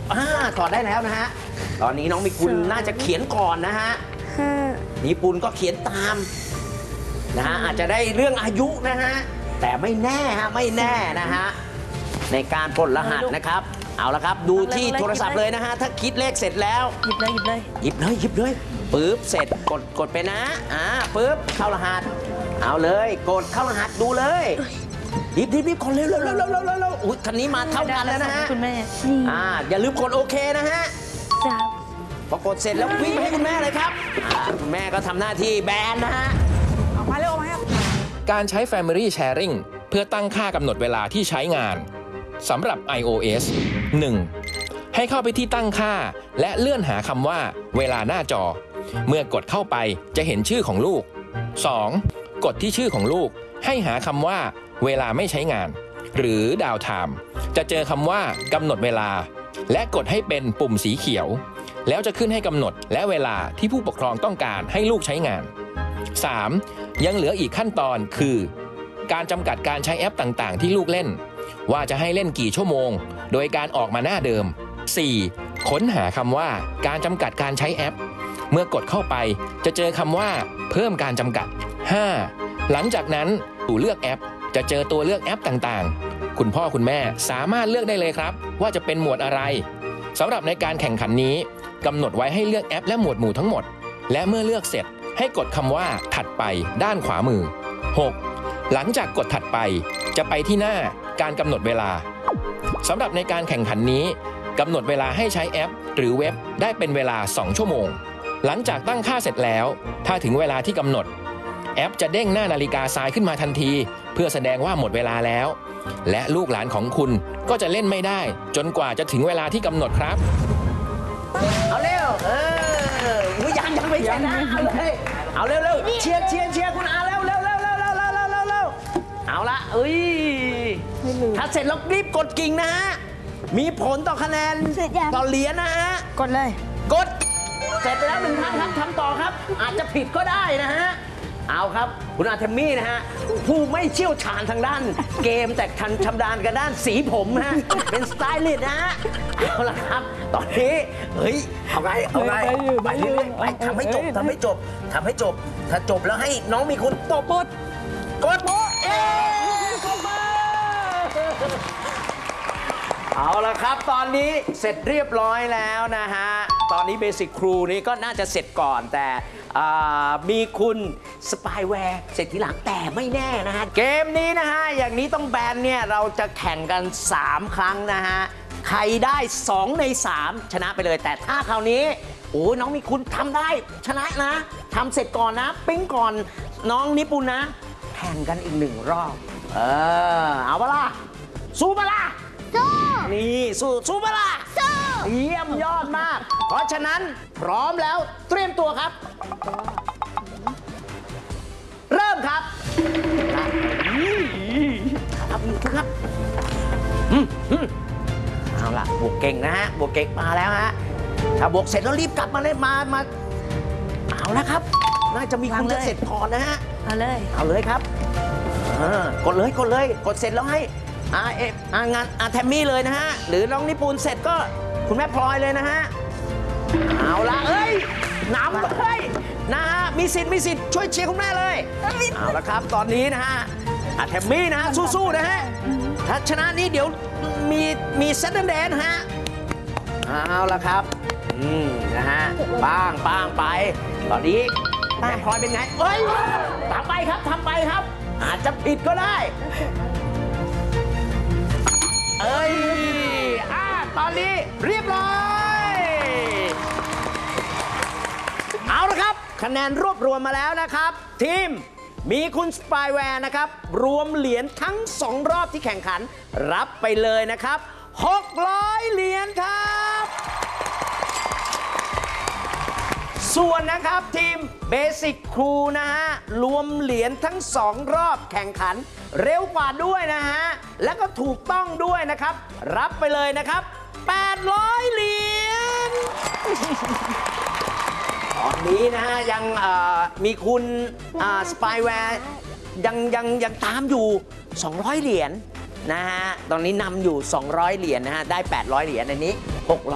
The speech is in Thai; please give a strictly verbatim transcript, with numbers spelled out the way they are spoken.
อ่าถอดได้แล้วนะฮะตอนนี้น้องมีคุณน่าจะเขียนก่อนนะฮะญี่ปุ่นก็เขียนตามนะฮะอาจจะได้เรื่องอายุนะฮะแต่ไม่แน่ฮะไม่แน่นะฮะในการปลดรหัสนะครับเอาละครับดูที่โทรศัพท์เลยนะฮะถ้าคิดเลขเสร็จแล้วหยิบเลยหยิบเลยหยิบเลยหยิบเลยปึ๊บเสร็จกดกดไปนะอ่าปึ๊บเข้ารหัสเอาเลยกดเข้ารหัสดูเลยหยิบหยิบหยิบก่อนเร็วเร็วเร็วเร็วเร็วเร็วอุ้ยคันนี้มาเท่ากันแล้วนะฮะคุณแม่อ่าอย่าลืมกดโอเคนะฮะจ้าพอกดเสร็จแล้ววิ่งมาให้คุณแม่เลยครับคุณแม่ก็ทำหน้าที่แบนนะฮะออกมาเร็วออกมาการใช้ Family Sharing เพื่อตั้งค่ากำหนดเวลาที่ใช้งานสำหรับ iOS หนึ่ง ให้เข้าไปที่ตั้งค่าและเลื่อนหาคำว่าเวลาหน้าจอเมื่อกดเข้าไปจะเห็นชื่อของลูก สอง กดที่ชื่อของลูกให้หาคำว่าเวลาไม่ใช้งานหรือดาวไทม์จะเจอคำว่ากำหนดเวลาและกดให้เป็นปุ่มสีเขียวแล้วจะขึ้นให้กำหนดและเวลาที่ผู้ปกครองต้องการให้ลูกใช้งาน สาม ยังเหลืออีกขั้นตอนคือการจำกัดการใช้แอปต่างๆที่ลูกเล่นว่าจะให้เล่นกี่ชั่วโมงโดยการออกมาหน้าเดิม สี่ ค้นหาคำว่าการจำกัดการใช้แอปเมื่อกดเข้าไปจะเจอคำว่าเพิ่มการจำกัด ห้า หลังจากนั้นสู่เลือกแอปจะเจอตัวเลือกแอปต่างๆคุณพ่อคุณแม่สามารถเลือกได้เลยครับว่าจะเป็นหมวดอะไรสำหรับในการแข่งขันนี้กำหนดไว้ให้เลือกแอปและหมวดหมู่ทั้งหมดและเมื่อเลือกเสร็จให้กดคำว่าถัดไปด้านขวามือ หก หลังจากกดถัดไปจะไปที่หน้าการกำหนดเวลาสำหรับในการแข่งขันนี้กำหนดเวลาให้ใช้แอปหรือเว็บได้เป็นเวลาสองชั่วโมงหลังจากตั้งค่าเสร็จแล้วถ้าถึงเวลาที่กำหนดแอปจะเด้งหน้านาฬิกาทรายขึ้นมาทันทีเพื่อแสดงว่าหมดเวลาแล้วและลูกหลานของคุณก็จะเล่นไม่ได้จนกว่าจะถึงเวลาที่กำหนดครับเอาเร็วเออยังยังไม่ใช่นะเอาเลยเอาเร็วเร็วเชียร์เชียร์เชียร์คุณอาเร็วเร็วเร็วเร็วเร็วเร็วเร็วเร็วเร็วเอาละเอ้ยถ้าเสร็จแล้วรีบกดกิ่งนะฮะมีผลต่อคะแนนต่อเหรียญนะฮะกดเลยกดเสร็จแล้วหนึ่งท่านครับทำต่อครับอาจจะผิดก็ได้นะฮะเอาครับคุณอาเทมมี่นะฮะผู้ไม่เชี่ยวชาญทางด้านเกมแต่ทันชำนาญกันด้านสีผมฮะเป็นสไตลิสต์นะฮะเอาละครับตอนนี้เฮ้ยเอาไงเอาไงไปเรื่อยๆไปทำให้จบทำให้จบทำให้จบถ้าจบแล้วให้น้องมีคุณตบกดกดเอ๊เอาละครับตอนนี้เสร็จเรียบร้อยแล้วนะฮะตอนนี้เบสิกครูนี้ก็น่าจะเสร็จก่อนแต่มีคุณสปายแวร์เสร็จทีหลังแต่ไม่แน่นะฮะเกมนี้นะฮะอย่างนี้ต้องแบนเนี่ยเราจะแข่งกันสามครั้งนะฮะใครได้สองในสามชนะไปเลยแต่ถ้าคราวนี้โอ้น้องมีคุณทำได้ชนะนะทำเสร็จก่อนนะปิ๊งก่อนน้องนิปุนนะแข่งกันอีกหนึ่งรอบเออเอาปะล่ะสู้ปะล่ะสู้นี่สู้สู้ปะล่ะสู้เยี่ยมยอดมากเพราะฉะนั้นพร้อมแล้วเตรียมตัวครับเริ่มครับครับครับเอาล่ะบวกเก่งนะฮะบวกเก่งมาแล้วฮะถ้าบวกเสร็จแล้วรีบกลับมาเลยมามาเอาละครับน่าจะมีคุณจะเสร็จก่อนนะฮะเอาเลยเอาเลยครับกดเลยกดเลยกดเสร็จแล้วให้อาเออางานอาแทมมี่เลยนะฮะหรือน้องนิปูนเสร็จก็คุณแม่พลอยเลยนะฮะเอาละเอ้ยนำเลยนะฮะมีสิทธิ์มีสิทธิ์ช่วยเชียร์คุณแม่เลยเอาละครับตอนนี้นะฮะอาแทมมี่นะฮะสู้ๆนะฮะถ้าชนะนี้เดี๋ยวมีมีเซตเดนเดนฮะเอาละครับอืมนะฮะป้างป้างไปตอนนี้แม่พลอยเป็นไงเอ้ยทำไปครับทำไปครับอาจจะผิดก็ได้เอ้ยอ่าตอนนี้เรียบร้อยเอาละครับคะแนนรวบรวมมาแล้วนะครับทีมมีคุณสปายแวร์นะครับรวมเหรียญทั้งสองรอบที่แข่งขันรับไปเลยนะครับหกร้อยเหรียญครับส่วนนะครับทีมเบสิกครูนะฮะรวมเหรียญทั้งสองรอบแข่งขันเร็วกว่าด้วยนะฮะและก็ถูกต้องด้วยนะครับรับไปเลยนะครับแปดร้อยเหรียญตอนนี้นะฮะยังมีคุณสปายแวร์ยังยังยังตามอยู่สองร้อยเหรียญนะฮะตอนนี้นำอยู่สองร้อยเหรียญนะฮะได้แปดร้อยเหรียญอันนี้หกร้อย